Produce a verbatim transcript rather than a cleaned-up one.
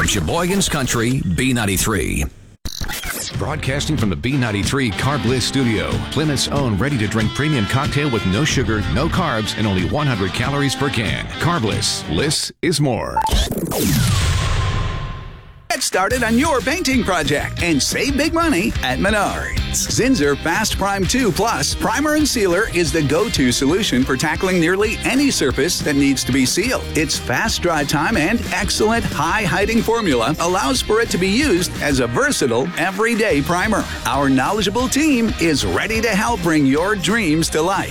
on Sheboygan's Country B ninety-three. Broadcasting from the B ninety-three Carb Bliss studio, Plymouth's own ready-to-drink premium cocktail with no sugar, no carbs, and only one hundred calories per can. Carb Bliss. Bliss is more. Get started on your painting project and save big money at Menards. Zinsser Fast Prime two Plus Primer and Sealer is the go-to solution for tackling nearly any surface that needs to be sealed. Its fast dry time and excellent high-hiding formula allows for it to be used as a versatile, everyday primer. Our knowledgeable team is ready to help bring your dreams to life.